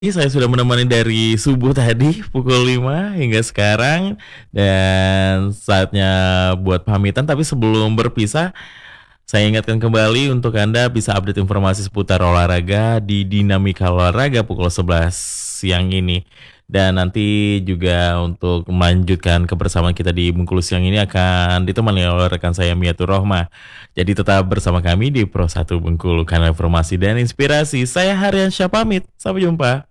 Ini saya sudah menemani dari subuh tadi pukul 5 hingga sekarang dan saatnya buat pamitan tapi sebelum berpisah saya ingatkan kembali untuk Anda bisa update informasi seputar olahraga di Dinamika Olahraga pukul 11 siang ini. Dan nanti juga untuk melanjutkan kebersamaan kita di Bengkulu siang ini akan ditemani oleh rekan saya Miatur Rohmah. Jadi tetap bersama kami di Pro 1 Bengkulu karena informasi dan inspirasi. Saya Haryan Syah pamit. Sampai jumpa.